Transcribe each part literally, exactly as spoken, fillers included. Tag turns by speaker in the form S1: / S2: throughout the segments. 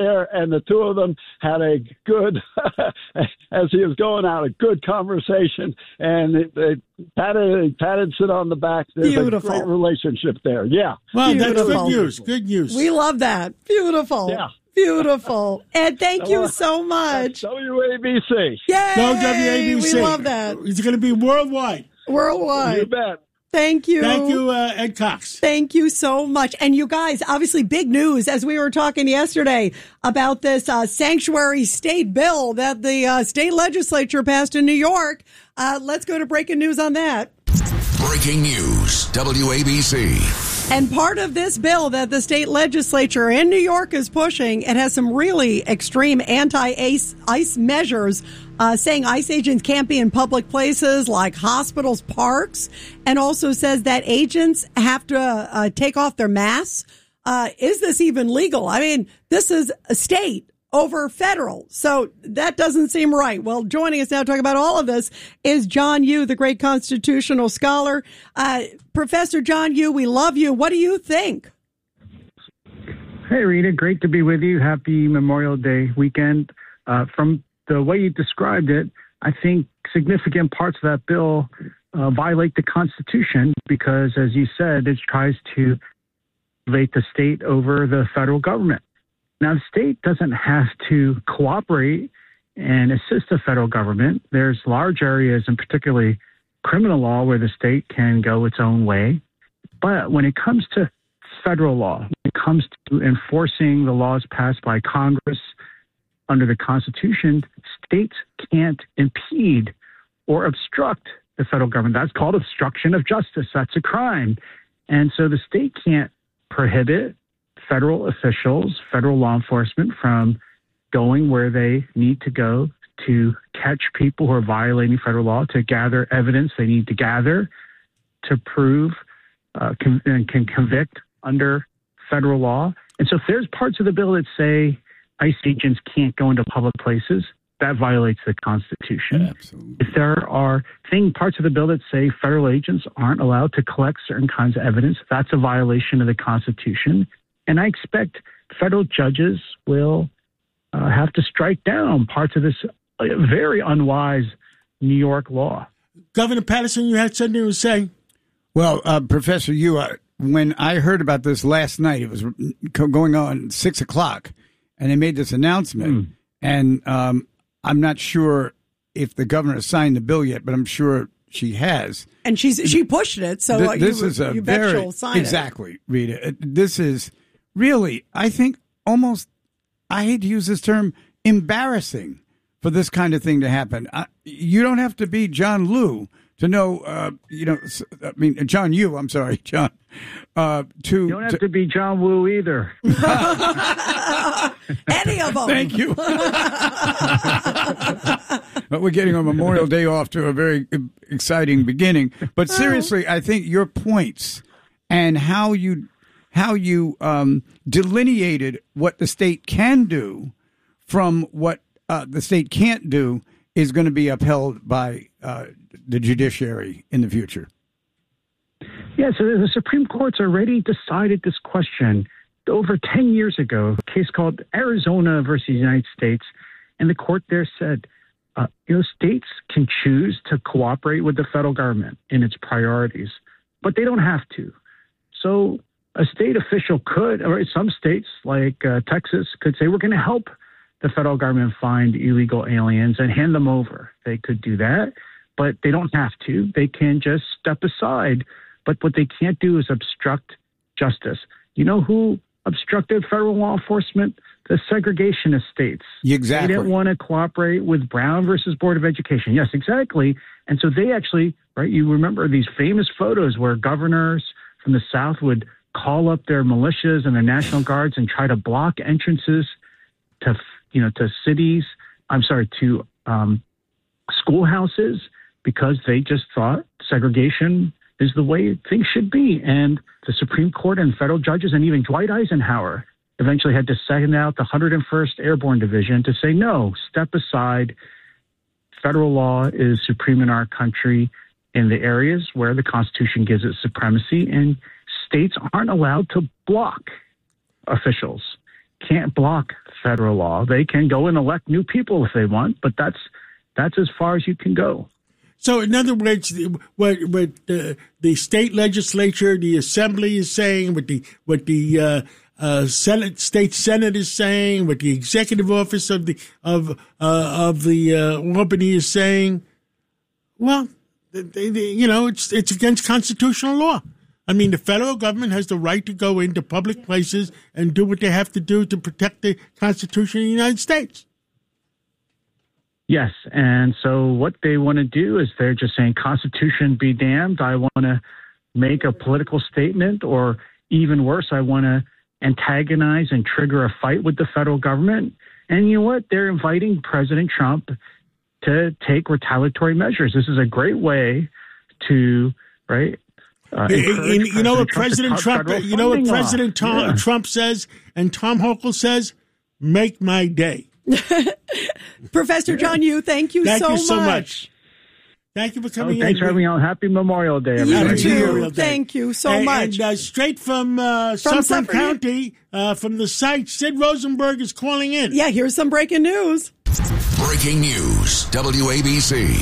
S1: there, and the two of them had a good, as he was going out, a good conversation, and they, they patted, patted Sid on the back. There's
S2: Beautiful.
S1: a great relationship there. Yeah.
S3: Well,
S2: Beautiful.
S3: that's good news. Good news.
S2: We love that. Beautiful.
S1: Yeah.
S2: Beautiful. Ed, thank you so much.
S1: W A B C.
S2: Yay!
S3: Go W A B C.
S2: We love that.
S3: It's going to be worldwide.
S2: Worldwide.
S1: You bet.
S2: Thank you.
S3: Thank you, uh, Ed Cox.
S2: Thank you so much. And you guys, obviously big news as we were talking yesterday about this uh, sanctuary state bill that the uh, state legislature passed in New York. Uh, let's go to breaking news on that.
S4: Breaking news, W A B C.
S2: And part of this bill that the state legislature in New York is pushing, it has some really extreme anti-ice ice measures, uh, saying ICE agents can't be in public places like hospitals, parks, and also says that agents have to uh, take off their masks. Uh, is this even legal? I mean, this is a state over federal. So that doesn't seem right. Well, joining us now talking about all of this is John Yoo, the great constitutional scholar. Uh, Professor John Yoo, we love you. What do you think?
S5: Hey, Rita, great to be with you. Happy Memorial Day weekend. Uh, from the way you described it, I think significant parts of that bill uh, violate the Constitution because, as you said, it tries to elevate the state over the federal government. Now, the state doesn't have to cooperate and assist the federal government. There's large areas, and particularly criminal law, where the state can go its own way. But when it comes to federal law, when it comes to enforcing the laws passed by Congress under the Constitution, states can't impede or obstruct the federal government. That's called obstruction of justice. That's a crime. And so the state can't prohibit federal officials, federal law enforcement from going where they need to go to catch people who are violating federal law, to gather evidence they need to gather, to prove uh, con- and can convict under federal law. And so if there's parts of the bill that say ICE agents can't go into public places, that violates the Constitution.
S3: Absolutely.
S5: If there are thing parts of the bill that say federal agents aren't allowed to collect certain kinds of evidence, that's a violation of the Constitution. And I expect federal judges will uh, have to strike down parts of this uh, very unwise New York law.
S3: Governor Patterson, you had something to say?
S6: Well, uh, Professor Yoo, uh, when I heard about this last night, it was going on six o'clock, and they made this announcement. Mm. And um, I'm not sure if the governor has signed the bill yet, but I'm sure she has.
S2: And she's she pushed it, so
S6: Th- this
S2: you,
S6: is a
S2: you bet
S6: very,
S2: she'll sign
S6: exactly,
S2: it.
S6: Rita. This is really, I think, almost, I hate to use this term, embarrassing for this kind of thing to happen. I, you don't have to be John Liu to know, uh, you know, I mean, John Yoo, I'm sorry, John. Uh, to,
S5: you don't have
S6: to,
S5: to be John Woo either.
S2: Any of them.
S6: Thank you. But we're getting on Memorial Day off to a very exciting beginning. But seriously, I think your points and how you how you um, delineated what the state can do from what uh, the state can't do is going to be upheld by uh, the judiciary in the future.
S5: Yeah, so the Supreme Court's already decided this question over ten years ago, a case called Arizona versus United States. And the court there said, uh, you know, states can choose to cooperate with the federal government in its priorities, but they don't have to. So a state official could, or some states like uh, Texas could say, we're going to help the federal government find illegal aliens and hand them over. They could do that, but they don't have to. They can just step aside. But what they can't do is obstruct justice. You know who obstructed federal law enforcement? The segregationist states.
S6: Exactly.
S5: They didn't want to cooperate with Brown versus Board of Education. Yes, exactly. And so they actually, right, you remember these famous photos where governors from the South would call up their militias and their National Guards and try to block entrances to, you know, to cities, I'm sorry, to um, schoolhouses, because they just thought segregation is the way things should be. And the Supreme Court and federal judges and even Dwight Eisenhower eventually had to send out the one hundred first Airborne Division to say, no, step aside. Federal law is supreme in our country in the areas where the Constitution gives it supremacy, and states aren't allowed to block officials. can't block federal law. They can go and elect new people if they want, but that's that's as far as you can go.
S3: So, in other words, what what uh, the state legislature, the assembly is saying, what the what the uh, uh, Senate, state Senate is saying, what the executive office of the of uh, of the uh, Albany is saying, well, they, they, you know, it's it's against constitutional law. I mean, the federal government has the right to go into public places and do what they have to do to protect the Constitution of the United States.
S5: Yes, and so what they want to do is they're just saying, Constitution be damned. I want to make a political statement, or even worse, I want to antagonize and trigger a fight with the federal government. And you know what? They're inviting President Trump to take retaliatory measures. This is a great way to, right? Uh,
S3: you, you know what President Trump, Trump you know what President Tom, yeah. Trump says, and Tom Hochul says, make my day.
S2: Professor John Yoo, thank you,
S3: thank
S2: so,
S3: you so
S2: much.
S3: much. Thank you for coming
S5: oh, thanks
S3: in.
S5: Thanks for having me on. Happy Memorial Day,
S2: everybody. You too.
S3: Memorial Day.
S2: Thank you so
S3: and,
S2: much.
S3: And uh, straight from, uh, from Suffolk County, uh, from the site, Sid Rosenberg is calling in.
S2: Yeah, here's some breaking news.
S4: Breaking news, W A B C.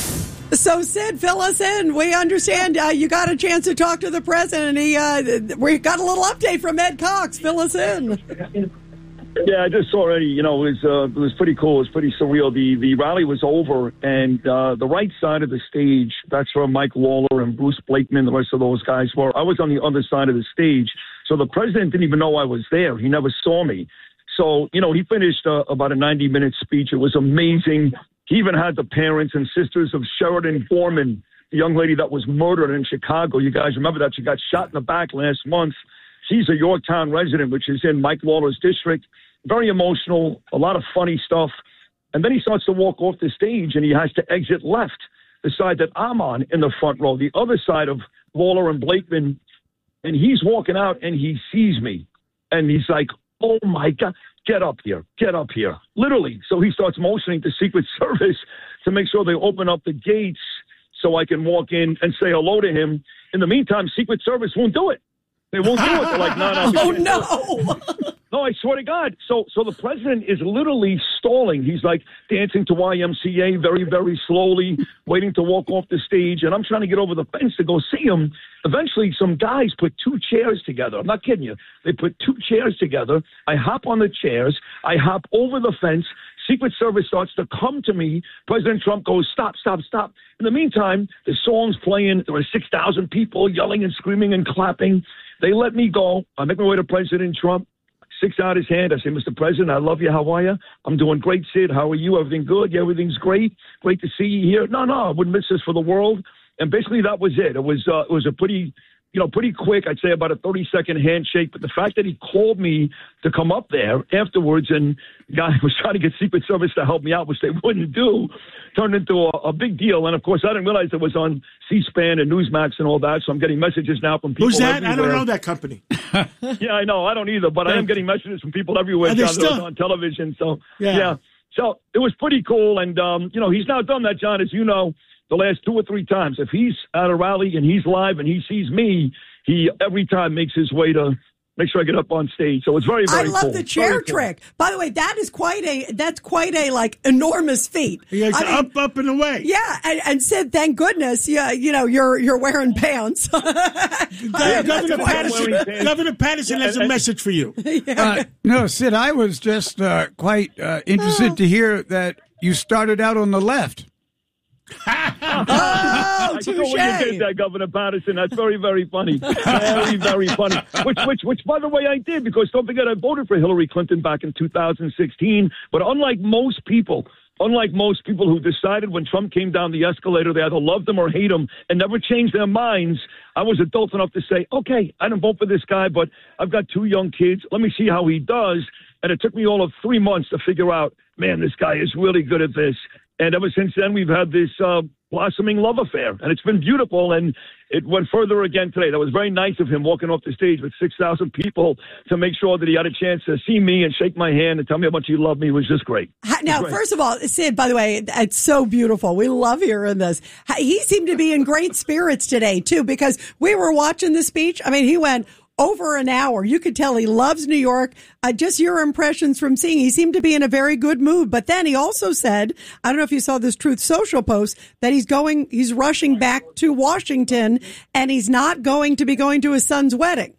S2: So, Sid, fill us in. We understand uh, you got a chance to talk to the president. He, uh, we got a little update from Ed Cox. Fill us in.
S7: Yeah, I just saw already. You know, it was uh, it was pretty cool. It was pretty surreal. The the rally was over, and uh, the right side of the stage, that's where Mike Lawler and Bruce Blakeman, the rest of those guys were. I was on the other side of the stage, so the president didn't even know I was there. He never saw me. So, you know, he finished uh, about a ninety-minute speech. It was amazing. He even had the parents and sisters of Sheridan Foreman, the young lady that was murdered in Chicago. You guys remember that? She got shot in the back last month. She's a Yorktown resident, which is in Mike Lawler's district. Very emotional, a lot of funny stuff. And then he starts to walk off the stage, and he has to exit left, the side that I'm on in the front row, the other side of Lawler and Blakeman. And he's walking out, and he sees me. And he's like, oh, my God, get up here, get up here, literally. So he starts motioning to Secret Service to make sure they open up the gates so I can walk in and say hello to him. In the meantime, Secret Service won't do it. They won't do it. They're like, no, no.
S2: Oh, no.
S7: No, I swear to God. So so the president is literally stalling. He's like dancing to Y M C A very, very slowly, waiting to walk off the stage. And I'm trying to get over the fence to go see him. Eventually, some guys put two chairs together. I'm not kidding you. They put two chairs together. I hop on the chairs. I hop over the fence. Secret Service starts to come to me. President Trump goes, stop, stop, stop. In the meantime, the song's playing. There were six thousand people yelling and screaming and clapping. They let me go. I make my way to President Trump. Sticks out his hand. I say, Mister President, I love you. How are you? I'm doing great, Sid. How are you? Everything good? Yeah, everything's great. Great to see you here. No, no, I wouldn't miss this for the world. And basically that was it. It was uh, it was a pretty, you know, pretty quick, I'd say about a thirty-second handshake. But the fact that he called me to come up there afterwards, and the guy was trying to get Secret Service to help me out, which they wouldn't do, turned into a, a big deal. And, of course, I didn't realize it was on C-SPAN and Newsmax and all that, so I'm getting messages now from people
S3: Who's that?
S7: everywhere.
S3: I don't know that company.
S7: Yeah, I know. I don't either, but I am getting messages from people everywhere John, still... on television. So, yeah. yeah. So it was pretty cool. And, um, you know, he's now done that, John, as you know, the last two or three times. If he's at a rally and he's live and he sees me, he every time makes his way to make sure I get up on stage. So it's very, very cool.
S2: I love
S7: cool.
S2: the chair
S7: very
S2: trick.
S7: Cool.
S2: By the way, that is quite a, that's quite a, like, enormous feat.
S3: Yeah, it's
S2: I mean,
S3: up, up, and away.
S2: Yeah, and, and Sid, thank goodness, yeah, you know, you're you're wearing pants.
S3: Governor, Governor Patterson, Governor Patterson has a message for you.
S2: Yeah.
S6: Uh, no, Sid, I was just uh, quite uh, interested oh. to hear that you started out on the left.
S2: Oh,
S7: I don't know when you did that, Governor Patterson. That's very, very funny. Very, very funny. Which, which, which, by the way, I did, because don't forget, I voted for Hillary Clinton back in two thousand sixteen. But unlike most people, unlike most people who decided when Trump came down the escalator, they either loved him or hate him and never changed their minds, I was adult enough to say, okay, I didn't vote for this guy, but I've got two young kids. Let me see how he does. And it took me all of three months to figure out, man, this guy is really good at this. And ever since then, we've had this uh, blossoming love affair, and it's been beautiful. And it went further again today. That was very nice of him walking off the stage with six thousand people to make sure that he had a chance to see me and shake my hand and tell me how much he loved me. It was just great.
S2: Now,
S7: great.
S2: First of all, Sid, by the way, it's so beautiful. We love hearing this. He seemed to be in great spirits today, too, because we were watching the speech. I mean, he went over an hour. You could tell he loves New York. Uh, just your impressions from seeing, he seemed to be in a very good mood. But then he also said, I don't know if you saw this Truth Social post, that he's going, he's rushing back to Washington, and he's not going to be going to his son's wedding.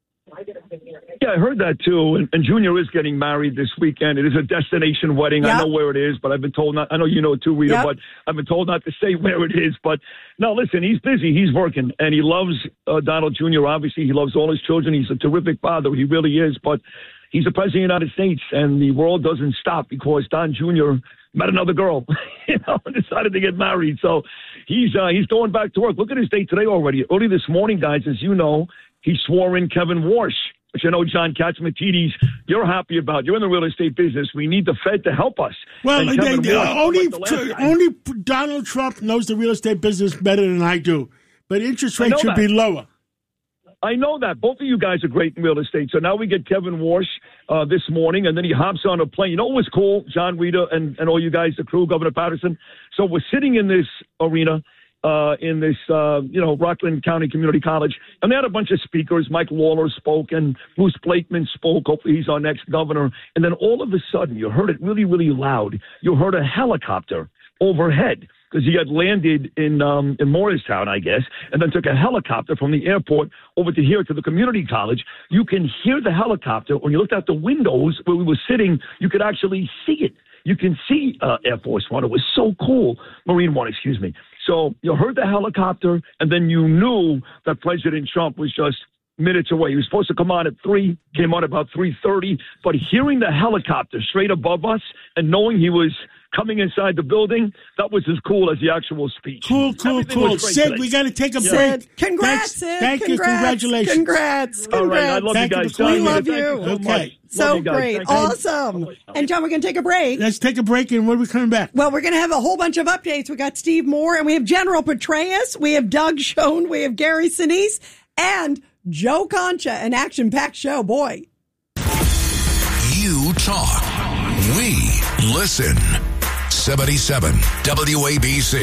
S7: Yeah, I heard that too. And, and Junior is getting married this weekend. It is a destination wedding.
S2: Yep.
S7: I know where it is, but I've been told not. I know you know too, Rita,
S2: Yep.
S7: but I've been told not to say where it is. But no, listen, he's busy. He's working, and he loves uh, Donald Junior Obviously, he loves all his children. He's a terrific father. He really is. But he's the president of the United States, and the world doesn't stop because Don Junior met another girl, you know, and decided to get married. So he's uh, he's going back to work. Look at his day today already. Early this morning, guys, as you know, he swore in Kevin Warsh, which I know, John Katsimatidis, you're happy about. You're in the real estate business. We need the Fed to help us.
S3: Well,
S7: And
S3: they,
S7: Kevin
S3: they,
S7: Warsh,
S3: only
S7: like the last guy-
S3: only Donald Trump knows the real estate business better than I do. But interest rates
S7: know
S3: should
S7: that.
S3: be lower.
S7: I know that. Both of you guys are great in real estate. So now we get Kevin Warsh uh, this morning, and then he hops on a plane. You know what was cool, John, Rita, and, and all you guys, the crew, Governor Patterson? So we're sitting in this arena, uh, in this, uh, you know, Rockland County Community College, and they had a bunch of speakers. Mike Lawler spoke, and Bruce Blakeman spoke. Hopefully he's our next governor. And then all of a sudden, you heard it really, really loud. You heard a helicopter overhead, because he had landed in um, in Morristown, I guess, and then took a helicopter from the airport over to here to the community college. You can hear the helicopter. When you looked out the windows where we were sitting, you could actually see it. You can see uh, Air Force One. It was so cool. Marine One, excuse me. So you heard the helicopter, and then you knew that President Trump was just minutes away. He was supposed to come on at three, came on about three thirty. But hearing the helicopter straight above us and knowing he was coming inside the building, that was as cool as the actual speech.
S3: Cool, cool,
S7: Everything
S3: cool.
S7: was great
S3: Sid,
S7: today.
S3: we got to take a
S2: Sid,
S3: break.
S2: congrats,
S3: Thanks.
S2: Sid.
S3: Thank you.
S2: Congrats.
S3: Congratulations.
S2: Congrats.
S7: All right, I
S2: Congrats.
S7: love
S3: Thank
S7: you
S3: you
S7: guys.
S3: for calling.
S2: We love
S7: Thank
S2: you.
S7: so
S3: Okay.
S7: much.
S2: So
S7: Love you guys.
S2: great.
S7: Thank you.
S2: Awesome. And John, we're going to take a break.
S3: Let's take a break, and when are we coming back?
S2: Well, we're going to have a whole bunch of updates. We got Steve Moore, and we have General Petraeus, we have Doug Schoen, we have Gary Sinise, and Joe Concha, an action-packed show. Boy.
S4: You talk. We listen. seventy-seven W A B C.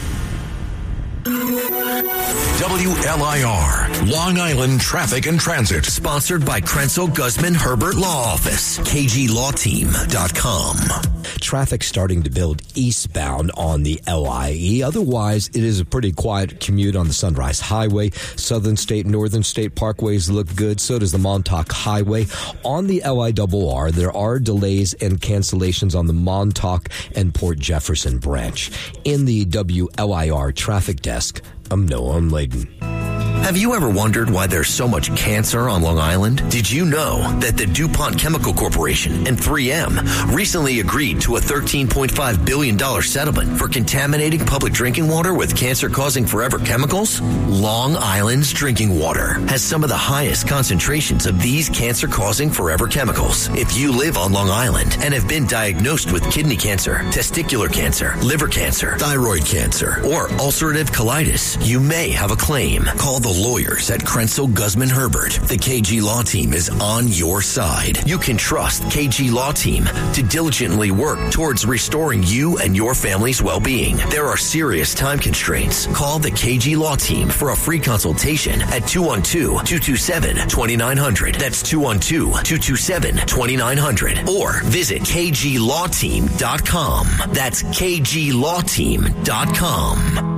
S4: W L I R, Long Island Traffic and Transit.
S8: Sponsored by Krenzel Guzman Herbert Law Office, K G law team dot com.
S9: Traffic starting to build eastbound on the L I E. Otherwise, it is a pretty quiet commute on the Sunrise Highway. Southern State, Northern State Parkways look good. So does the Montauk Highway. On the L I R R, there are delays and cancellations on the Montauk and Port Jefferson branch. In the W L I R traffic desk, I'm Noah Layden.
S8: Have you ever wondered why there's so much cancer on Long Island? Did you know that the DuPont Chemical Corporation and three M recently agreed to a thirteen point five billion dollars settlement for contaminating public drinking water with cancer-causing forever chemicals? Long Island's drinking water has some of the highest concentrations of these cancer-causing forever chemicals. If you live on Long Island and have been diagnosed with kidney cancer, testicular cancer, liver cancer, thyroid cancer, or ulcerative colitis, you may have a claim. Call the lawyers at Krenzel Guzman Herbert. The K G Law Team is on your side. You can trust K G Law Team to diligently work towards restoring you and your family's well-being. There are serious time constraints. Call the K G Law Team for a free consultation at two one two, two two seven, two nine zero zero. That's two one two, two two seven, two nine zero zero. Or visit K G law team dot com. That's K G law team dot com.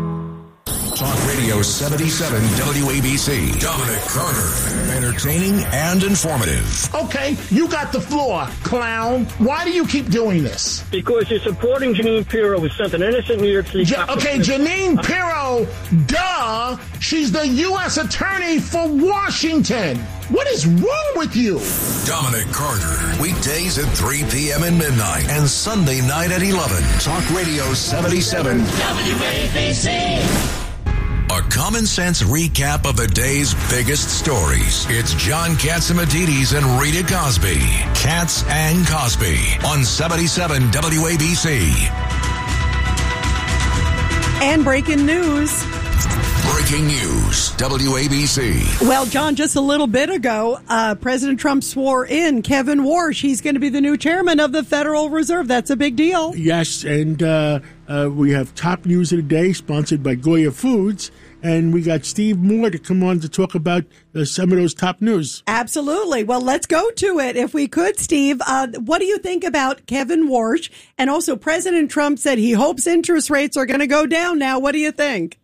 S4: Talk Radio seventy-seven W A B C. Dominic Carter. Entertaining and informative.
S10: Okay, you got the floor, clown. Why do you keep doing this?
S11: Because you're supporting Janine Pirro, who sent an innocent New York City.
S10: Ja- okay, Janine Pirro, duh. She's the U S attorney for Washington. What is wrong with you?
S4: Dominic Carter. Weekdays at three p.m. and midnight and Sunday night at eleven. Talk Radio seventy-seven W A B C. A common sense recap of the day's biggest stories. It's John Katsimatidis and Rita Cosby. Katz and Cosby on seventy-seven W A B C.
S2: And breaking news.
S4: Breaking news, W A B C.
S2: Well, John, just a little bit ago, uh, President Trump swore in Kevin Warsh. He's going to be the new chairman of the Federal Reserve. That's a big deal.
S3: Yes, and uh, uh, we have top news of the day, sponsored by Goya Foods. and we got Steve Moore to come on to talk about uh, some of those top news.
S2: Absolutely. Well, let's go to it if we could, Steve. Uh, what do you think about Kevin Warsh? And also, President Trump said he hopes interest rates are going to go down now. What do you think?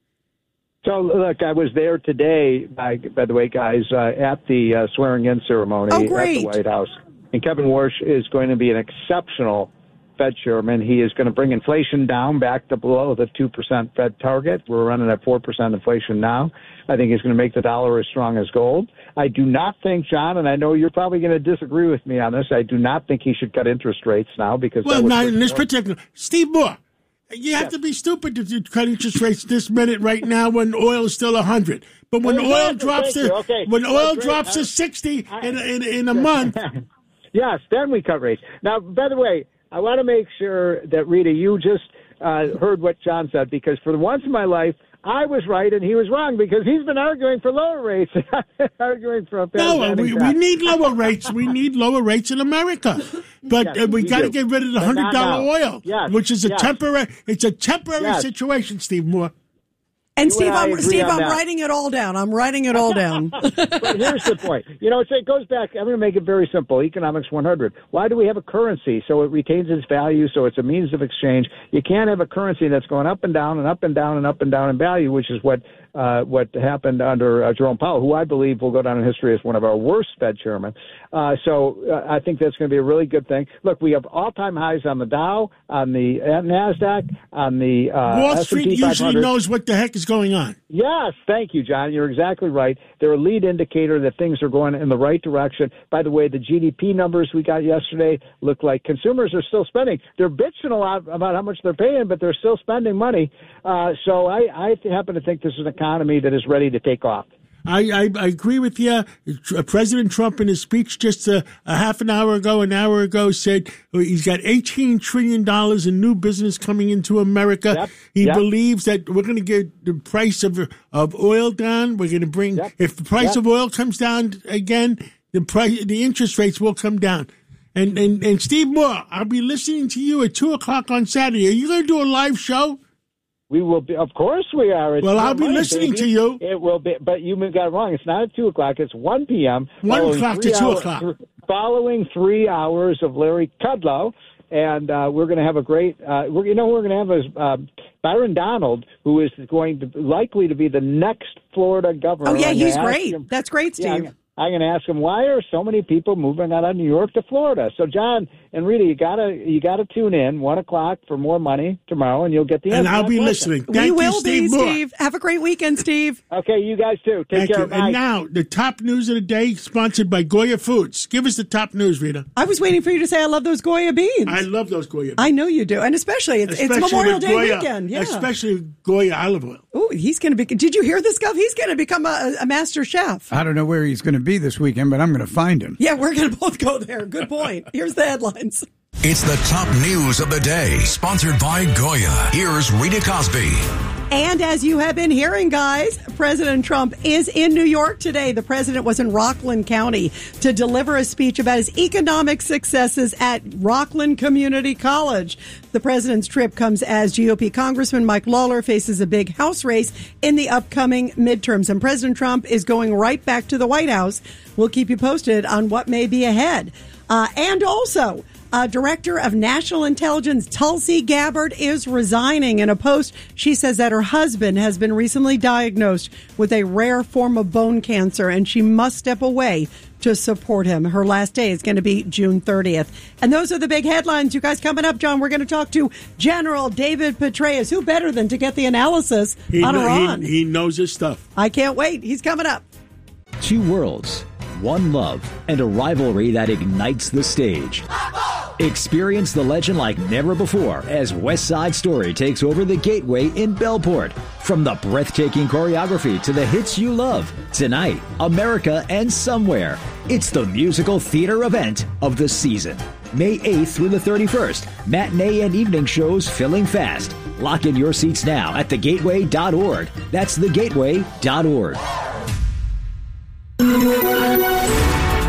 S12: So, look, I was there today, by, by the way, guys, uh, at the uh, swearing-in ceremony
S2: oh,
S12: at the White House. And Kevin Warsh is going to be an exceptional Fed chairman. He is going to bring inflation down back to below the two percent Fed target. We're running at four percent inflation now. I think he's going to make the dollar as strong as gold. I do not think, John, and I know you're probably going to disagree with me on this, I do not think he should cut interest rates now because...
S3: Well,
S12: that
S3: not in this particular... Steve Moore, you have yes. to be stupid to cut interest rates this minute right now when oil is still one hundred. But when
S12: exactly.
S3: oil drops to
S12: okay.
S3: when oil
S12: That's
S3: drops
S12: great.
S3: to sixty
S12: I,
S3: in, in, in a month...
S12: Yes, then we cut rates. Now, by the way, I want to make sure that, Rita, you just uh, heard what John said, because for once in my life, I was right and he was wrong, because he's been arguing for lower rates. arguing for a
S3: No, we, we need lower rates. We need lower rates in America. But
S12: yes,
S3: uh, we got to
S12: do.
S3: get rid of the
S12: But
S3: one hundred dollars
S12: now.
S3: oil,
S12: yes,
S3: which is a
S12: yes.
S3: temporary It's a temporary
S12: yes.
S3: situation, Steve Moore.
S2: And
S12: You
S2: Steve,
S12: and I
S2: I'm,
S12: agree
S2: Steve,
S12: on
S2: I'm
S12: that.
S2: writing it all down. I'm writing it all down.
S12: But here's the point. You know, it's, it goes back. I'm going to make it very simple. Economics one hundred. Why do we have a currency? So it retains its value, so it's a means of exchange. You can't have a currency that's going up and down and up and down and up and down in value, which is what uh, what happened under uh, Jerome Powell, who I believe will go down in history as one of our worst Fed chairmen. Uh, so uh, I think that's going to be a really good thing. Look, we have all-time highs on the Dow, on the uh, NASDAQ, on the uh,
S3: Wall
S12: S and P
S3: Street
S12: five hundred.
S3: usually knows what the heck is going on.
S12: Yes, thank you, John. You're exactly right. They're a lead indicator that things are going in the right direction. By the way, the G D P numbers we got yesterday look like consumers are still spending. They're bitching a lot about how much they're paying, but they're still spending money. Uh, so I, I happen to think this is an economy that is ready to take off.
S3: I, I, I agree with you. President Trump, in his speech just a, a half an hour ago, an hour ago, said he's got eighteen trillion dollars in new business coming into America.
S12: Yep.
S3: He
S12: Yep.
S3: believes that we're going to get the price of of oil down. We're going to bring,
S12: Yep.
S3: if the price
S12: Yep.
S3: of oil comes down again, the price, the interest rates will come down. And, and, and Steve Moore, I'll be listening to you at two o'clock on Saturday. Are you going to do a live show?
S12: We will be, of course we are. It's
S3: Well, I'll
S12: your
S3: be
S12: money,
S3: listening
S12: baby.
S3: to you.
S12: It will be, but you got it wrong. It's not at two o'clock. It's one p.m.
S3: One
S12: following
S3: o'clock to
S12: three
S3: two
S12: hour-
S3: o'clock.
S12: Following three hours of Larry Kudlow, and uh, we're going to have a great. Uh, we're, you know, we're going to have is uh, Byron Donald, who is going to likely to be the next Florida governor.
S2: Oh, yeah,
S12: I'm
S2: he's
S12: gonna ask
S2: great.
S12: him-
S2: That's great, Steve.
S12: Yeah, I'm, I'm going to ask him, why are so many people moving out of New York to Florida? So, John and Rita, you gotta you gotta tune in one o'clock for more money tomorrow, and you'll get the
S3: And
S12: answer.
S3: I'll
S12: to
S3: be
S12: that
S3: listening.
S12: question.
S3: Thank
S2: we
S3: you,
S2: will
S3: Steve
S2: be,
S3: Moore.
S2: Steve. Have a great weekend, Steve.
S12: Okay, you guys too. Take
S3: Thank
S12: care.
S3: you.
S12: Bye.
S3: And now, the top news of the day, sponsored by Goya Foods. Give us the top news, Rita.
S2: I was waiting for you to say I love those Goya beans.
S3: I love those Goya beans.
S2: I know you do, and especially it's,
S3: Especially
S2: it's Memorial
S3: with
S2: Day
S3: Goya,
S2: weekend. Yeah.
S3: Especially Goya olive oil.
S2: Oh, he's going to be. Did you hear this, Gov? He's going to become a, a master chef.
S6: I don't know where he's going to be this weekend, but I'm going to find him.
S2: Yeah, we're going to both go there. Good point. Here's the headlines.
S4: It's the top news of the day, sponsored by Goya. Here's Rita Cosby.
S2: And as you have been hearing, guys, President Trump is in New York today. The president was in Rockland County to deliver a speech about his economic successes at Rockland Community College. The president's trip comes as G O P Congressman Mike Lawler faces a big House race in the upcoming midterms. And President Trump is going right back to the White House. We'll keep you posted on what may be ahead. Uh, and also, Uh, Director of National Intelligence Tulsi Gabbard is resigning. In a post, she says that her husband has been recently diagnosed with a rare form of bone cancer, and she must step away to support him. Her last day is going to be June thirtieth. And those are the big headlines. You guys coming up, John, we're going to talk to General David Petraeus. Who better than to get the analysis
S3: He,
S2: on Iran?
S3: he, he knows his stuff.
S2: I can't wait. He's coming up.
S13: Two worlds, one love, and a rivalry that ignites the stage. Experience the legend like never before as West Side Story takes over the Gateway in Bellport. From the breathtaking choreography to the hits you love, tonight, America and Somewhere. It's the musical theater event of the season. May eighth through the thirty-first. Matinee and evening shows filling fast. Lock in your seats now at the gateway dot org. That's the gateway dot org.
S4: W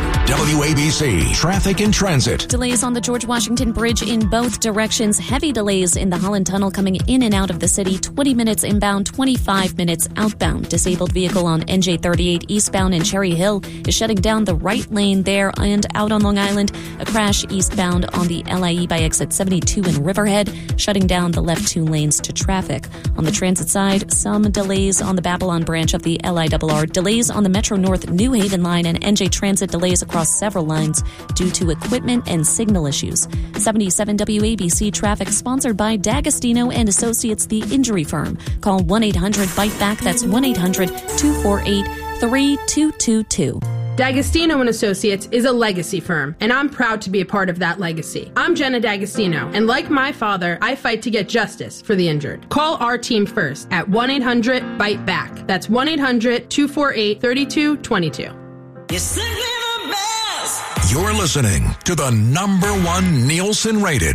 S4: W A B C Traffic and Transit.
S14: Delays on the George Washington Bridge in both directions. Heavy delays in the Holland Tunnel coming in and out of the city. twenty minutes inbound, twenty-five minutes outbound. Disabled vehicle on N J thirty-eight eastbound in Cherry Hill is shutting down the right lane there and out on Long Island. A crash eastbound on the L I E by exit seventy-two in Riverhead, shutting down the left two lanes to traffic. On the transit side, some delays on the Babylon branch of the L I R R. Delays on the Metro North New Haven line and N J Transit delays across several lines due to equipment and signal issues. seventy-seven W A B C traffic sponsored by D'Agostino and Associates, the injury firm. Call one eight hundred bite back. That's one eight hundred two four eight three two two two.
S15: D'Agostino and Associates is a legacy firm, and I'm proud to be a part of that legacy. I'm Jenna D'Agostino, and like my father, I fight to get justice for the injured. Call our team first at one eight hundred bite back. That's one eight hundred two four eight three two two two.
S4: You're simply the best. You're listening to the number one Nielsen rated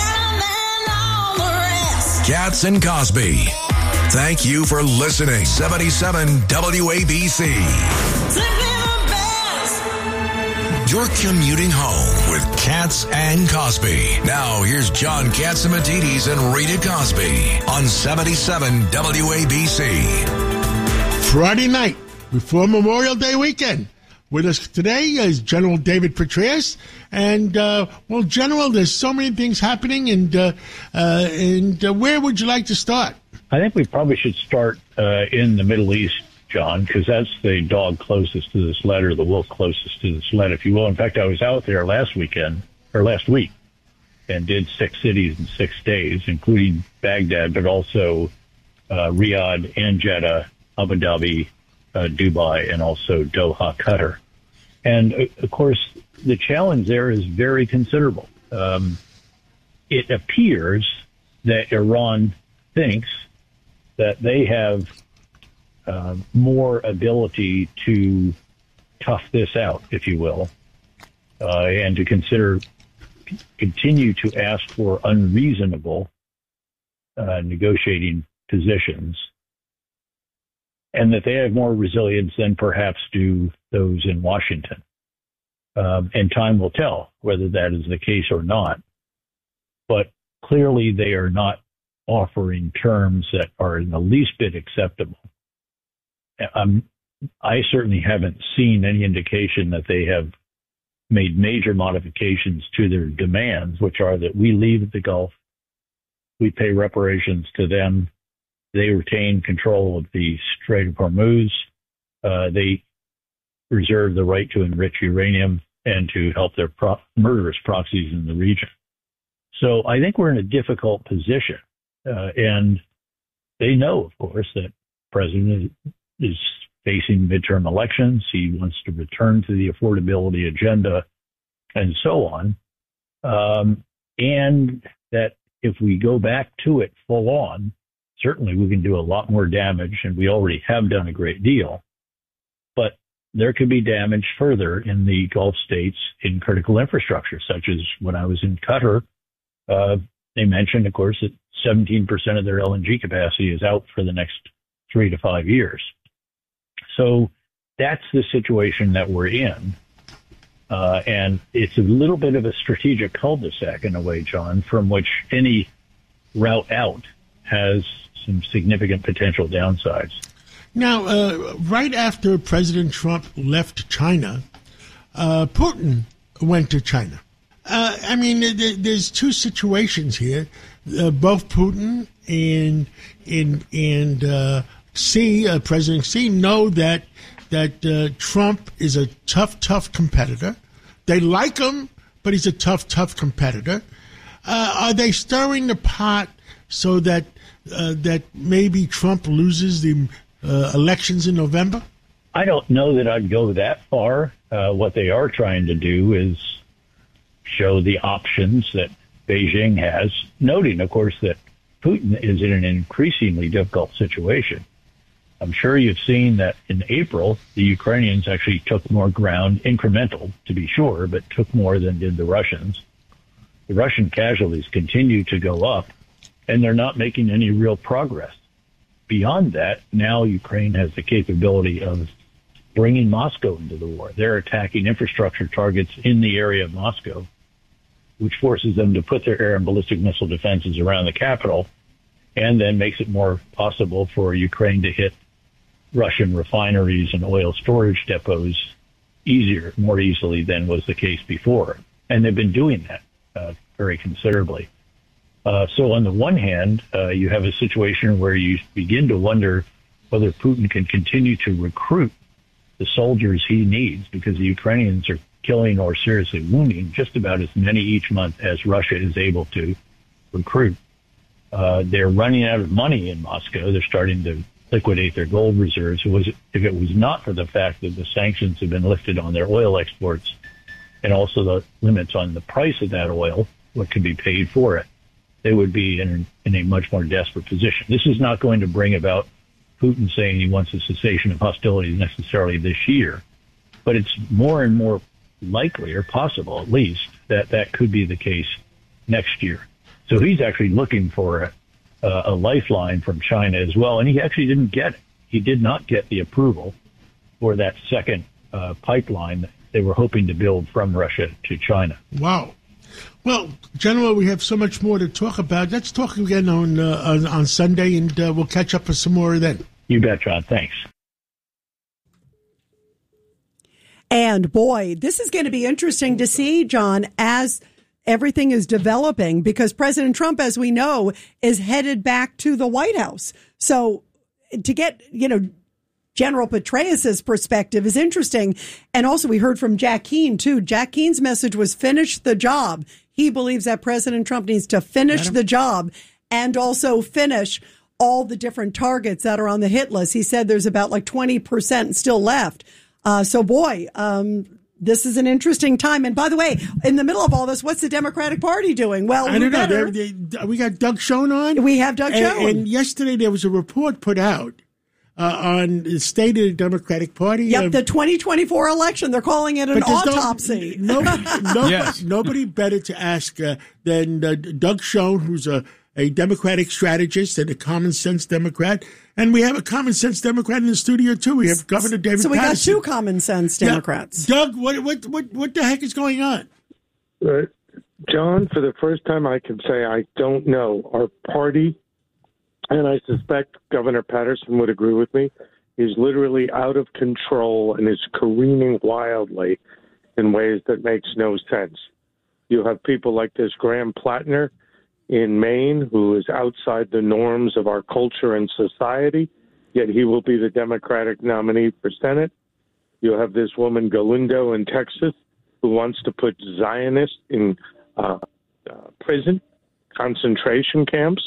S4: Cats and Cosby. Thank you for listening. seventy-seven W A B C. You're commuting home with Cats and Cosby. Now, here's John Catsimatidis and Rita Cosby on seventy-seven W A B C.
S3: Friday night before Memorial Day weekend. With us today is General David Petraeus. And, uh, well, General, there's so many things happening. And, uh, uh, and uh, where would you like to start?
S16: I think we probably should start uh, in the Middle East, John, because that's the dog closest to this letter, the wolf closest to this letter, if you will. In fact, I was out there last weekend, or last week, and did six cities in six days, including Baghdad, but also uh, Riyadh and Jeddah, Abu Dhabi, uh, Dubai, and also Doha, Qatar. And, uh, of course, the challenge there is very considerable. Um, it appears that Iran thinks that they have Uh, more ability to tough this out, if you will, uh, and to consider, continue to ask for unreasonable uh, negotiating positions, and that they have more resilience than perhaps do those in Washington. Um, and time will tell whether that is the case or not. But clearly they are not offering terms that are in the least bit acceptable. Um, I certainly haven't seen any indication that they have made major modifications to their demands, which are that we leave the Gulf, we pay reparations to them, they retain control of the Strait of Hormuz, uh, they reserve the right to enrich uranium and to help their pro- murderous proxies in the region. So I think we're in a difficult position, uh, and they know, of course, that President is facing midterm elections. He wants to return to the affordability agenda and so on. Um, and that if we go back to it full on, certainly we can do a lot more damage, and we already have done a great deal. But there could be damage further in the Gulf states in critical infrastructure, such as when I was in Qatar, uh, they mentioned, of course, that seventeen percent of their L N G capacity is out for the next three to five years. So that's the situation that we're in. Uh, and it's a little bit of a strategic cul-de-sac in a way, John, from which any route out has some significant potential downsides.
S3: Now, uh, right after President Trump left China, uh, Putin went to China. Uh, I mean, there, there's two situations here. Uh, both Putin and and and uh, Xi, uh, President Xi, know that that uh, Trump is a tough, tough competitor. They like him, but he's a tough, tough competitor. Uh, are they stirring the pot so that uh, that maybe Trump loses the uh, elections in November?
S16: I don't know that I'd go that far. Uh, what they are trying to do is show the options that Beijing has, noting, of course, that Putin is in an increasingly difficult situation. I'm sure you've seen that in April, the Ukrainians actually took more ground, incremental to be sure, but took more than did the Russians. The Russian casualties continue to go up, and they're not making any real progress. Beyond that, now Ukraine has the capability of bringing Moscow into the war. They're attacking infrastructure targets in the area of Moscow, which forces them to put their air and ballistic missile defenses around the capital, and then makes it more possible for Ukraine to hit Russian refineries and oil storage depots easier, more easily than was the case before. And they've been doing that uh, very considerably. Uh, so on the one hand, uh, you have a situation where you begin to wonder whether Putin can continue to recruit the soldiers he needs, because the Ukrainians are killing or seriously wounding just about as many each month as Russia is able to recruit. Uh, they're running out of money in Moscow. They're starting to liquidate their gold reserves. It was, if it was not for the fact that the sanctions have been lifted on their oil exports and also the limits on the price of that oil, what can be paid for it, they would be in, in a much more desperate position. This is not going to bring about Putin saying he wants a cessation of hostilities necessarily this year, but it's more and more likely, or possible at least, that that could be the case next year. So he's actually looking for a, a lifeline from China as well, and he actually didn't get it. He did not get the approval for that second uh, pipeline that they were hoping to build from Russia to China.
S3: Wow. Well, General, we have so much more to talk about. Let's talk again on uh, on, on Sunday, and uh, we'll catch up for some more then.
S16: You bet, John. Thanks.
S2: And boy, this is going to be interesting to see, John, as everything is developing, because President Trump, as we know, is headed back to the White House. So to get, you know, General Petraeus's perspective is interesting. And also we heard from Jack Keane, too. Jack Keane's message was finish the job. He believes that President Trump needs to finish the job and also finish all the different targets that are on the hit list. He said there's about like twenty percent still left. Uh, so, boy, um, this is an interesting time. And by the way, in the middle of all this, what's the Democratic Party doing? Well,
S3: I don't know.
S2: better.
S3: They, they, we got Doug Schoen on.
S2: We have Doug
S3: and,
S2: Schoen.
S3: And yesterday there was a report put out uh, on the state of the Democratic Party.
S2: Yep,
S3: uh,
S2: the twenty twenty-four election. They're calling it an autopsy.
S3: No, no, no,
S6: yes.
S3: Nobody better to ask uh, than uh, Doug Schoen, who's a, a Democratic strategist and a common sense Democrat. And we have a common sense Democrat in the studio, too. We have Governor David
S2: So we
S3: Paterson.
S2: got two common sense Democrats.
S3: Yeah. Doug, what, what, what, what the heck is going on?
S17: Uh, John, for the first time, I can say I don't know. Our party, and I suspect Governor Paterson would agree with me, is literally out of control and is careening wildly in ways that makes no sense. You have people like this Graham Plattner in Maine, who is outside the norms of our culture and society, yet he will be the Democratic nominee for Senate. You have this woman Galindo in Texas, who wants to put Zionists in uh, uh, prison, concentration camps,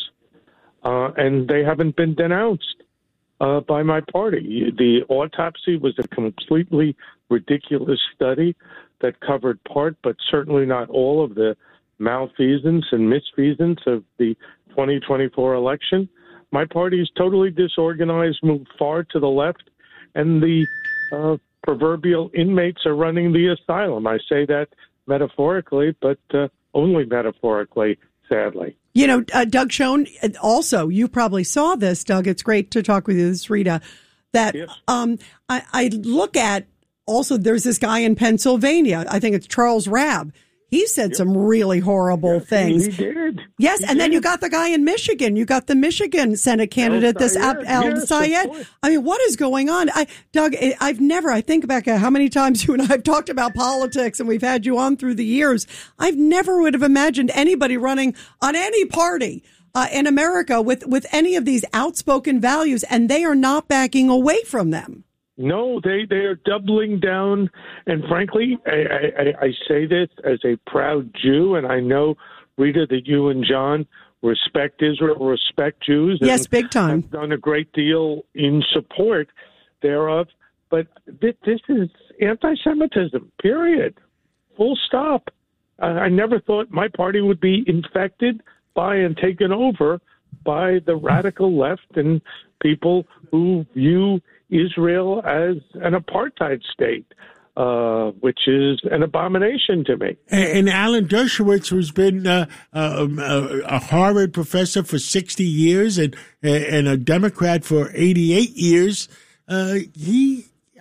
S17: uh, and they haven't been denounced uh, by my party. The autopsy was a completely ridiculous study that covered part, but certainly not all of the malfeasance and misfeasance of the twenty twenty-four election. My party is totally disorganized, moved far to the left, and the uh, proverbial inmates are running the asylum. I say that metaphorically, but uh, only metaphorically, sadly.
S2: You know, uh, Doug Schoen, also, you probably saw this, Doug. It's great to talk with you. This is Rita. That yes. um, I, I look at also, there's this guy in Pennsylvania. I think it's Charles Rabb. He said yep. some really horrible yes, things.
S17: He did.
S2: Yes,
S17: he
S2: and
S17: did.
S2: then you got the guy in Michigan. You got the Michigan Senate candidate, this Al
S17: yes,
S2: Sayed. I mean, what is going on? I, Doug, I've never, I think back at how many times you and I have talked about politics, and we've had you on through the years. I've never would have imagined anybody running on any party uh, in America with, with any of these outspoken values, and they are not backing away from them.
S17: No, they, they are doubling down. And frankly, I, I, I say this as a proud Jew, and I know, Rita, that you and John respect Israel, respect Jews. And
S2: yes, big time.
S17: Have done a great deal in support thereof. But this, this is anti-Semitism, period. Full stop. Uh, I never thought my party would be infected by and taken over by the radical left and people who view Israel as an apartheid state, uh, which is an abomination to me.
S3: And, and Alan Dershowitz, who's been uh, a, a Harvard professor for sixty years and and a Democrat for eighty-eight years, uh, he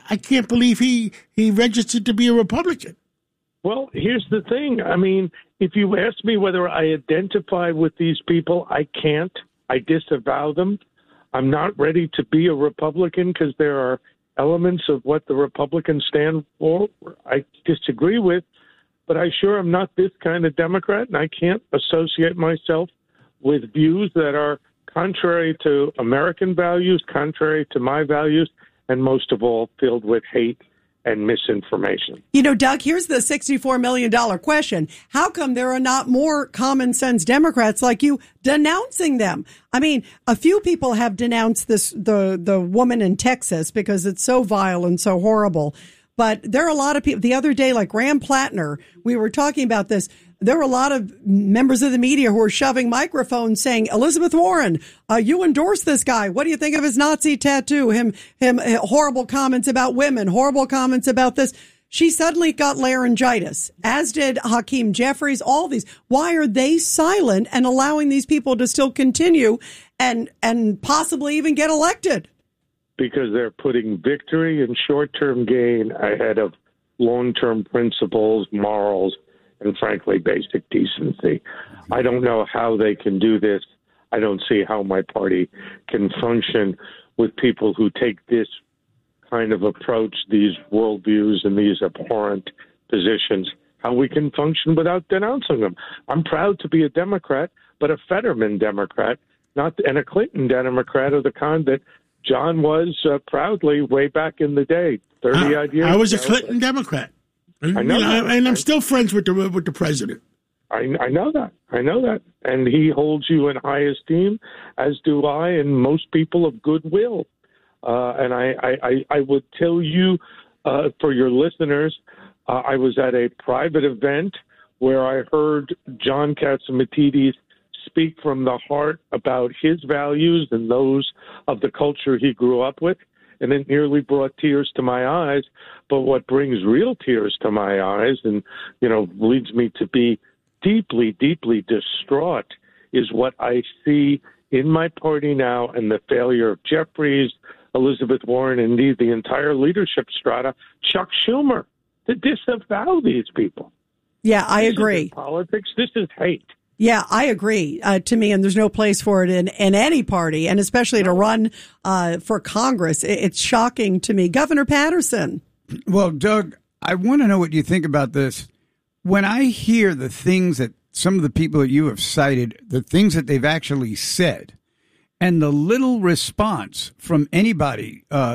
S3: I can't believe he, he registered to be a Republican.
S17: Well, here's the thing. I mean, if you ask me whether I identify with these people, I can't. I disavow them. I'm not ready to be a Republican because there are elements of what the Republicans stand for I disagree with, but I sure am not this kind of Democrat, and I can't associate myself with views that are contrary to American values, contrary to my values, and most of all, filled with hate and misinformation.
S2: You know, Doug, here's the sixty-four million dollars question. How come there are not more common sense Democrats like you denouncing them? I mean, a few people have denounced this, the, the woman in Texas because it's so vile and so horrible. But there are a lot of people. The other day, like Graham Plattner, we were talking about this. There were a lot of members of the media who were shoving microphones saying, Elizabeth Warren, uh, you endorse this guy. What do you think of his Nazi tattoo? Him, him, horrible comments about women, horrible comments about this. She suddenly got laryngitis, as did Hakeem Jeffries, all these. Why are they silent and allowing these people to still continue and, and possibly even get elected?
S17: Because they're putting victory and short-term gain ahead of long-term principles, morals, and frankly, basic decency. I don't know how they can do this. I don't see how my party can function with people who take this kind of approach, these worldviews and these abhorrent positions, how we can function without denouncing them. I'm proud to be a Democrat, but a Fetterman Democrat, not and a Clinton Democrat of the kind that John was uh, proudly way back in the day, thirty odd years ago.
S3: I was a Clinton Democrat.
S17: I know,
S3: I,
S17: that.
S3: and I'm still friends with the with the president.
S17: I, I know that. I know that, and he holds you in high esteem, as do I, and most people of goodwill. Uh, and I, I, I would tell you, uh, for your listeners, uh, I was at a private event where I heard John Catsimatidis speak from the heart about his values and those of the culture he grew up with. And it nearly brought tears to my eyes. But what brings real tears to my eyes and, you know, leads me to be deeply, deeply distraught is what I see in my party now and the failure of Jeffries, Elizabeth Warren, indeed the entire leadership strata, Chuck Schumer, to disavow these people.
S2: Yeah, I
S17: this
S2: agree.
S17: Isn't politics. This is hate.
S2: Yeah, I agree. Uh, to me, and there's no place for it in, in any party, and especially to run uh, for Congress. It, it's shocking to me. Governor Patterson.
S6: Well, Doug, I want to know what you think about this. When I hear the things that some of the people that you have cited, the things that they've actually said, and the little response from anybody uh,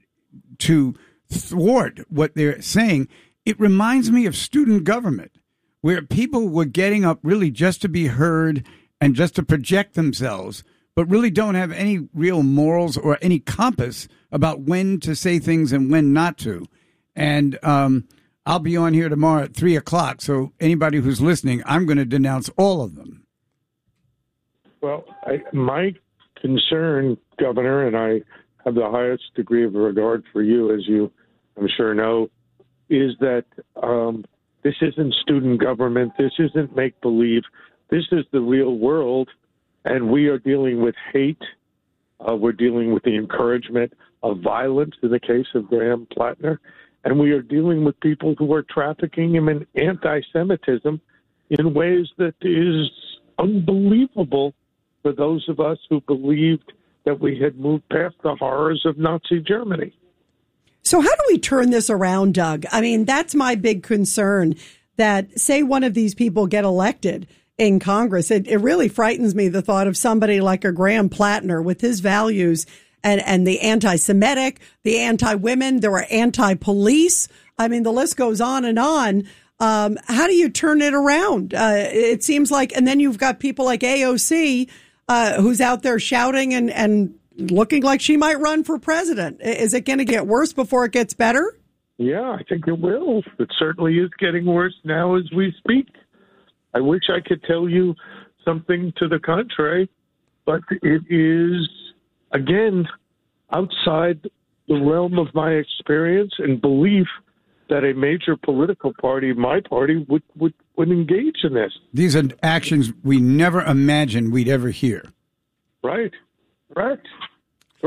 S6: to thwart what they're saying, it reminds me of student government, where people were getting up really just to be heard and just to project themselves, but really don't have any real morals or any compass about when to say things and when not to. And um, I'll be on here tomorrow at three o'clock, so anybody who's listening, I'm going to denounce all of them.
S17: Well, I, my concern, Governor, and I have the highest degree of regard for you, as you I'm sure know, is that um, this isn't student government. This isn't make-believe. This is the real world, and we are dealing with hate. Uh, we're dealing with the encouragement of violence in the case of Graham Plattner, and we are dealing with people who are trafficking him in anti-Semitism in ways that is unbelievable for those of us who believed that we had moved past the horrors of Nazi Germany.
S2: So how do we turn this around, Doug? I mean, that's my big concern, that say one of these people get elected in Congress. It, it really frightens me, the thought of somebody like a Graham Plattner with his values and, and the anti-Semitic, the anti-women, there were anti-police. I mean, the list goes on and on. Um, how do you turn it around? Uh, it seems like, and then you've got people like A O C, uh, who's out there shouting and, and looking like she might run for president. Is it going to get worse before it gets better?
S17: Yeah, I think it will. It certainly is getting worse now as we speak. I wish I could tell you something to the contrary, but it is, again, outside the realm of my experience and belief that a major political party, my party, would, would, would engage in this.
S6: These are actions we never imagined we'd ever hear.
S17: Right. Correct. Correct.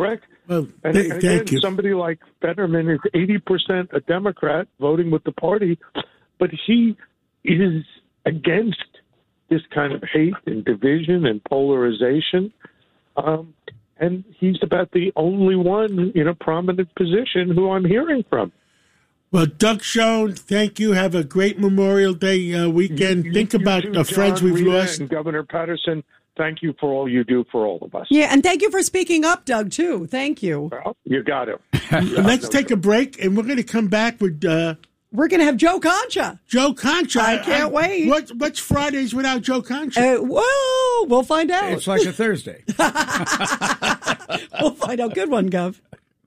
S3: Well,
S17: and,
S3: th-
S17: and
S3: thank
S17: again,
S3: you.
S17: somebody like Fetterman is eighty percent a Democrat voting with the party, but he is against this kind of hate and division and polarization. Um, and he's about the only one in a prominent position who I'm hearing from.
S3: Well, Doug Schoen, thank you. Have a great Memorial Day uh, weekend.
S17: You,
S3: think
S17: you
S3: about
S17: too,
S3: the friends
S17: John,
S3: we've
S17: Rita,
S3: lost.
S17: And Governor Patterson, thank you for all you do for all of us.
S2: Yeah, and thank you for speaking up, Doug, too. Thank you.
S17: Well, you got it.
S3: Let's take a break, and we're going to come back with... Uh,
S2: We're going to have Joe Concha.
S3: Joe Concha.
S2: I can't
S3: I,
S2: wait.
S3: What, what's Fridays without Joe Concha?
S2: Uh, whoa, we'll find out.
S6: It's like a Thursday.
S2: We'll find out. Good one, Gov.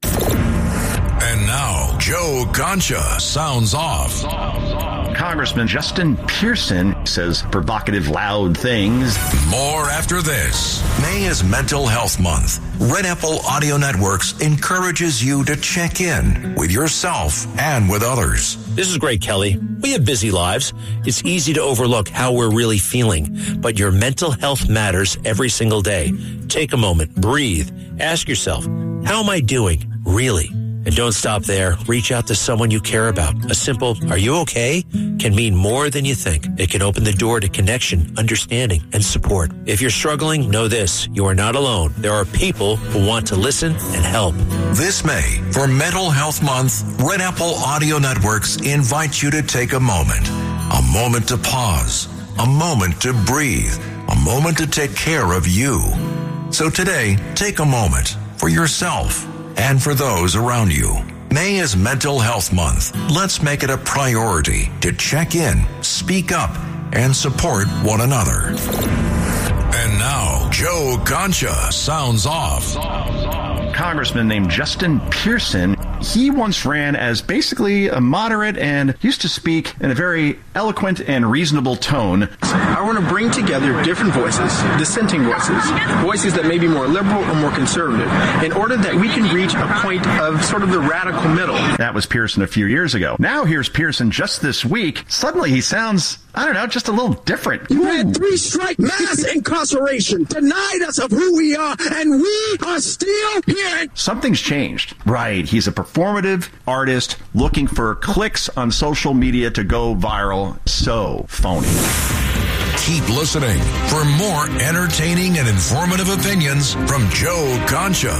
S4: And now, Joe Concha sounds off.
S18: Congressman Justin Pearson says provocative, loud things.
S4: More after this. May is Mental Health Month. Red Apple Audio Networks encourages you to check in with yourself and with others.
S19: This is Greg Kelly. We have busy lives. It's easy to overlook how we're really feeling, but your mental health matters every single day. Take a moment, breathe, ask yourself, how am I doing, really? And don't stop there. Reach out to someone you care about. A simple, are you okay? Can mean more than you think. It can open the door to connection, understanding, and support. If you're struggling, know this. You are not alone. There are people who want to listen and help.
S4: This May, for Mental Health Month, Red Apple Audio Networks invite you to take a moment. A moment to pause. A moment to breathe. A moment to take care of you. So today, take a moment for yourself and for those around you. May is Mental Health Month. Let's make it a priority to check in, speak up, and support one another. And now, Joe Concha sounds off.
S18: Congressman named Justin Pearson. He once ran as basically a moderate and used to speak in a very eloquent and reasonable tone.
S20: I want to bring together different voices, dissenting voices, voices that may be more liberal or more conservative, in order that we can reach a point of sort of the radical middle.
S18: That was Pearson a few years ago. Now here's Pearson just this week. Suddenly he sounds, I don't know, just a little different.
S21: You had three strike mass incarceration, denied us of who we are, and we are still here.
S18: Something's changed. Right. He's a performative artist looking for clicks on social media to go viral. So phony.
S4: Keep listening for more entertaining and informative opinions from Joe Concha.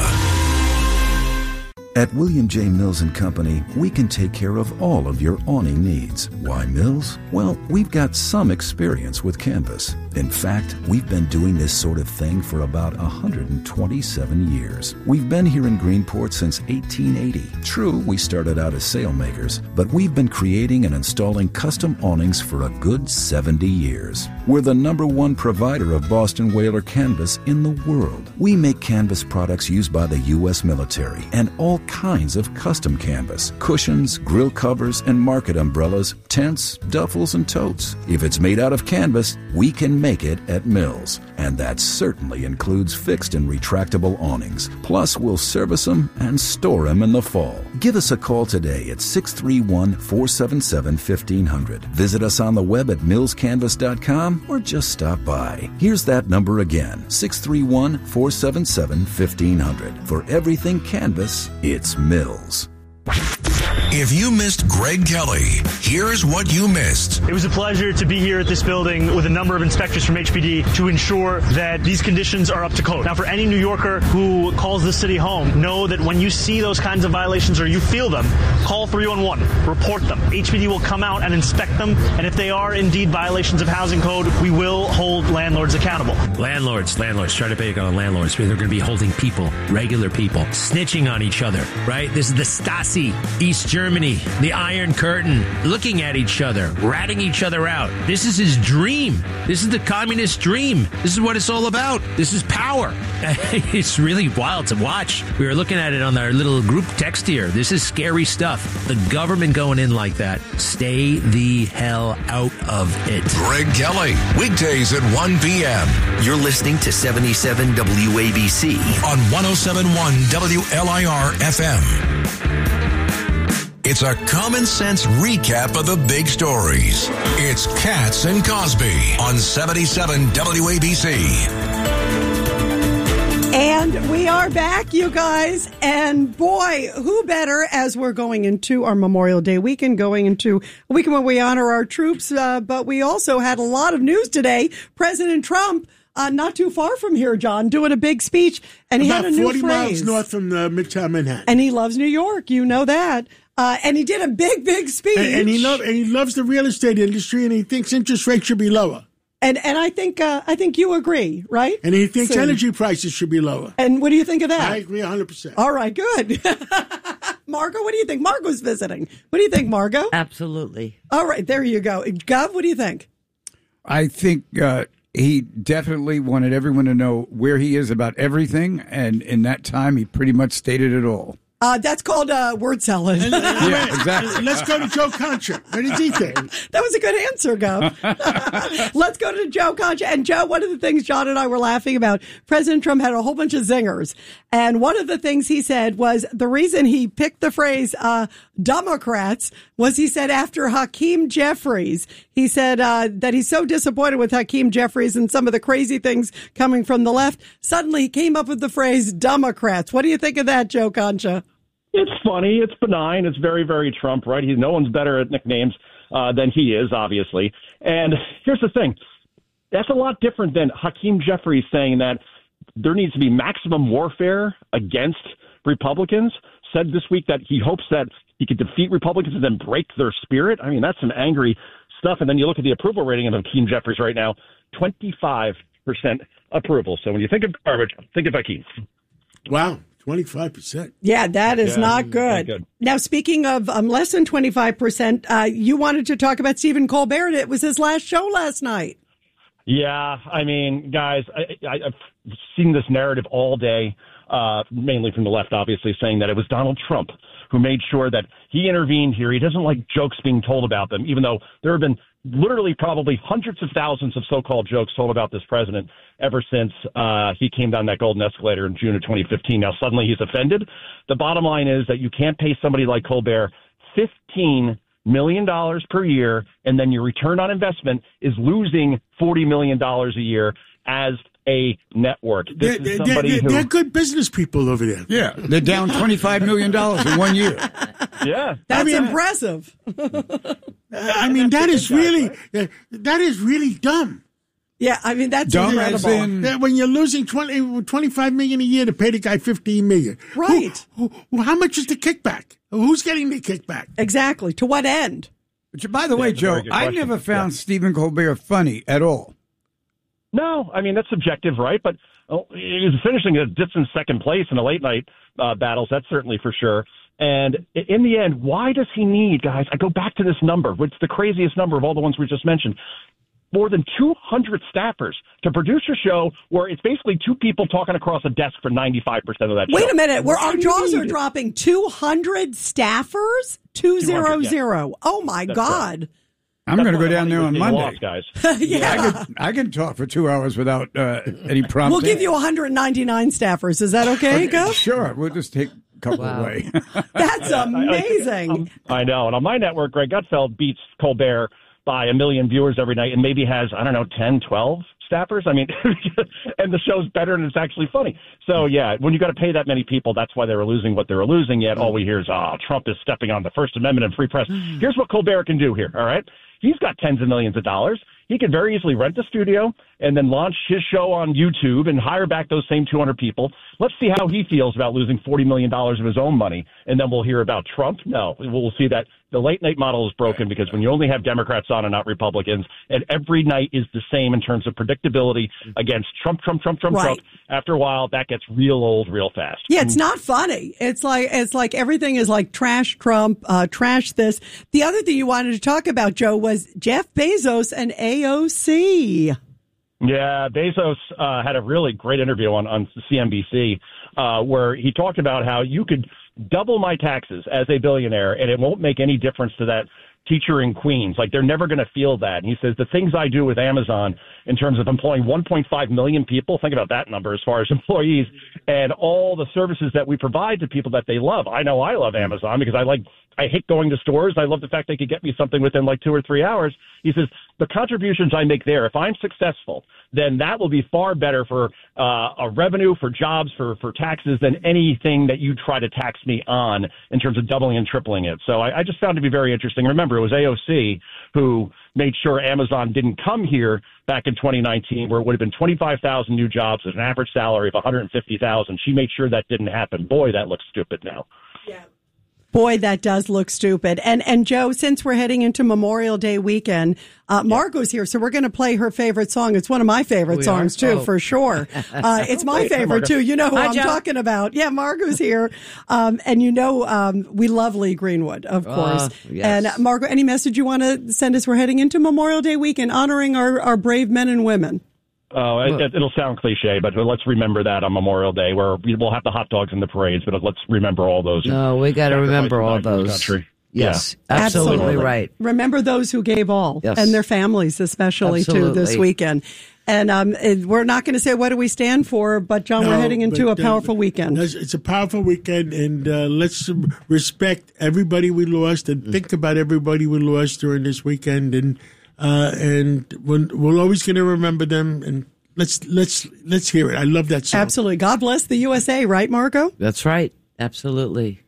S22: At William J. Mills and Company, we can take care of all of your awning needs. Why Mills? Well, we've got some experience with canvas. In fact, we've been doing this sort of thing for about one hundred twenty-seven years. We've been here in Greenport since eighteen eighty. True, we started out as sailmakers, but we've been creating and installing custom awnings for a good seventy years. We're the number one provider of Boston Whaler canvas in the world. We make canvas products used by the U S military and all kinds of custom canvas, cushions, grill covers, and market umbrellas, tents, duffels, and totes. If it's made out of canvas, we can make it at Mills. And that certainly includes fixed and retractable awnings. Plus, we'll service them and store them in the fall. Give us a call today at six three one, four seven seven, one five zero zero. Visit us on the web at mills canvas dot com or just stop by. Here's that number again, six three one, four seven seven, one five zero zero. For everything canvas, it's Mills.
S4: If you missed Greg Kelly, here's what you missed.
S23: It was a pleasure to be here at this building with a number of inspectors from H P D to ensure that these conditions are up to code. Now, for any New Yorker who calls this city home, know that when you see those kinds of violations or you feel them, call three one one, report them. H P D will come out and inspect them, and if they are indeed violations of housing code, we will hold landlords accountable.
S24: Landlords, landlords, try to pick on landlords, but they're going to be holding people, regular people, snitching on each other, right? This is the Stasi, East Germany. Germany, the Iron Curtain, looking at each other, ratting each other out. This is his dream. This is the communist dream. This is what it's all about. This is power. It's really wild to watch. We were looking at it on our little group text here. This is scary stuff. The government going in like that. Stay the hell out of it.
S4: Greg Kelly, weekdays at one p.m.
S8: You're listening to seventy-seven W A B C
S4: on one oh seven point one W L I R F M. It's a common sense recap of the big stories. It's Katz and Cosby on seventy-seven W A B C.
S2: And we are back, you guys. And boy, who better as we're going into our Memorial Day weekend, going into a weekend where we honor our troops. Uh, but we also had a lot of news today. President Trump, uh, not too far from here, John, doing a big speech. And he
S3: About
S2: had a new
S3: forty
S2: phrase.
S3: miles north from uh, Midtown Manhattan.
S2: And he loves New York. You know that. Uh, and he did a big, big speech.
S3: And, and, he lo- and he loves the real estate industry, and he thinks interest rates should be lower.
S2: And and I think uh, I think you agree, right?
S3: And he thinks
S2: So-
S3: energy prices should be lower.
S2: And what do you think of that?
S3: I agree one hundred percent.
S2: All right, good. Margo, what do you think? Margo's visiting. What do you think, Margo?
S1: Absolutely.
S2: All right, there you go. Gov, what do you think?
S6: I think uh, he definitely wanted everyone to know where he is about everything, and in that time, he pretty much stated it all.
S2: Uh, that's called uh, word salad.
S6: Yeah, exactly.
S3: Let's go to Joe Concha. What does he think?
S2: That was a good answer, Gov. Let's go to Joe Concha. And Joe, one of the things John and I were laughing about, President Trump had a whole bunch of zingers. And one of the things he said was the reason he picked the phrase uh, Democrats was he said after Hakeem Jeffries. He said uh, that he's so disappointed with Hakeem Jeffries and some of the crazy things coming from the left. Suddenly he came up with the phrase Democrats. What do you think of that, Joe Concha?
S5: It's funny. It's benign. It's very, very Trump, right? He, no one's better at nicknames uh, than he is, obviously. And here's the thing. That's a lot different than Hakeem Jeffries saying that there needs to be maximum warfare against Republicans. Said this week that he hopes that he could defeat Republicans and then break their spirit. I mean, that's some angry stuff. And then you look at the approval rating of Hakeem Jeffries right now, twenty-five percent approval. So when you think of garbage, think of Hakeem.
S3: Wow. twenty-five percent.
S2: Yeah, that is
S5: Yeah,
S2: not good.
S5: not good.
S2: Now, speaking of um, less than twenty-five percent, uh, you wanted to talk about Stephen Colbert. It was his last show last night.
S5: Yeah, I mean, guys, I, I, I've seen this narrative all day, uh, mainly from the left, obviously, saying that it was Donald Trump who made sure that he intervened here. He doesn't like jokes being told about them, even though there have been literally probably hundreds of thousands of so-called jokes told about this president ever since uh, he came down that golden escalator in June of twenty fifteen. Now, suddenly he's offended. The bottom line is that you can't pay somebody like Colbert fifteen million dollars per year, and then your return on investment is losing forty million dollars a year as a network. This
S3: They're,
S5: is
S3: they're,
S5: somebody
S3: they're,
S5: who...
S3: they're good business people over there.
S6: Yeah, they're down twenty-five million dollars in one year.
S5: Yeah.
S2: That's
S3: I mean,
S2: impressive.
S3: I mean, that is really, uh, that is really dumb.
S2: Yeah, I mean, that's
S6: Dumb as
S2: incredible.
S6: in-
S3: That when you're losing twenty, twenty-five million a year to pay the guy fifteen million.
S2: Right.
S3: Who, who, how much is the kickback? Who's getting the kickback?
S2: Exactly. To what end?
S6: But by the way,
S5: that's a very
S6: Joe,
S5: good
S6: I
S5: question.
S6: never found Stephen Colbert funny at all.
S5: No, I mean, that's subjective, right? But oh, he was finishing a distant second place in the late night uh, battles, that's certainly for sure. And i- in the end, why does he need, guys, I go back to this number, which is the craziest number of all the ones we just mentioned, more than two hundred staffers to produce a show where it's basically two people talking across a desk for ninety-five percent of that show.
S2: Wait a minute. Where our
S5: Why do you
S2: jaws are
S5: need-
S2: dropping two hundred staffers? two hundred.
S5: yeah.
S2: Oh, my
S5: That's
S2: God.
S6: I'm
S5: That's
S6: going to
S5: why
S6: go down
S5: the
S6: there on
S5: money was
S6: Monday.
S5: being lost, guys.
S2: Yeah.
S6: I can, I can talk for two hours without uh, any prompting.
S2: We'll give you one hundred ninety-nine staffers. Is that okay, Gov?
S6: Sure, we'll just take a couple
S1: Wow.
S6: away.
S2: That's amazing.
S5: Um, I know. And on my network, Greg Gutfeld beats Colbert by a million viewers every night and maybe has, I don't know, ten, twelve staffers. I mean, and the show's better and it's actually funny. So, yeah, when you got to pay that many people, that's why they were losing what they were losing. Yet all we hear is, oh, Trump is stepping on the First Amendment and free press. Here's what Colbert can do here, all right? He's got tens of millions of dollars. He could very easily rent a studio and then launch his show on YouTube and hire back those same two hundred people. Let's see how he feels about losing forty million dollars of his own money, and then we'll hear about Trump. No, we'll see that the late night model is broken because when you only have Democrats on and not Republicans, and every night is the same in terms of predictability against Trump, Trump, Trump, Trump,
S2: Right.
S5: Trump. After a while, that gets real old real fast.
S2: Yeah, it's not funny. It's like it's like everything is like trash Trump, uh, trash this. The other thing you wanted to talk about, Joe, was Jeff Bezos and A O C.
S5: Yeah, Bezos uh, had a really great interview on, on C N B C uh, where he talked about how you could double my taxes as a billionaire and it won't make any difference to that teacher in Queens. Like, they're never going to feel that. And he says the things I do with Amazon in terms of employing one point five million people, think about that number as far as employees, and all the services that we provide to people that they love. I know I love Amazon because I like I hate going to stores. I love the fact they could get me something within like two or three hours. He says, the contributions I make there, if I'm successful, then that will be far better for uh, a revenue, for jobs, for, for taxes than anything that you try to tax me on in terms of doubling and tripling it. So I, I just found it to be very interesting. Remember, it was A O C who made sure Amazon didn't come here back in twenty nineteen, where it would have been twenty-five thousand new jobs at an average salary of one hundred fifty thousand. She made sure that didn't happen. Boy, that looks stupid now.
S2: Yeah. Boy, that does look stupid. And and Joe, since we're heading into Memorial Day weekend, uh, Margot's here, so we're going to play her favorite song. It's one of my favorite
S1: We
S2: songs,
S1: are?
S2: too,
S1: Oh.
S2: for sure. Uh, it's my
S1: Wait,
S2: favorite,
S1: Margot.
S2: too. You know who
S1: Hi,
S2: I'm
S1: Joe.
S2: talking about. Yeah, Margot's here. Um, and you know um, we love Lee Greenwood, of
S1: Uh,
S2: course.
S1: yes.
S2: And, uh, Margot, any message you want to send us? We're heading into Memorial Day weekend, honoring our, our brave men and women.
S5: Oh, it, it'll sound cliche, but let's remember that on Memorial Day, where we'll have the hot dogs and the parades, but let's remember all those.
S1: No, we got to remember all those.
S5: Country.
S1: Yes,
S5: Yeah.
S1: absolutely,
S2: Absolutely.
S1: right.
S2: Remember those who gave all,
S1: Yes.
S2: and their families especially, too, this
S1: Absolutely.
S2: weekend. And um, it- we're not going to say what do we stand for, but, John, we're
S3: No,
S2: heading into a
S3: but, uh,
S2: powerful weekend.
S3: It's it's a powerful weekend, and uh, let's respect everybody we lost and think about everybody we lost during this weekend, and uh, and we're, we're always going to remember them. And let's let's let's hear it. I love that song.
S2: Absolutely. God bless the U S A, right, Margot?
S1: That's right. Absolutely.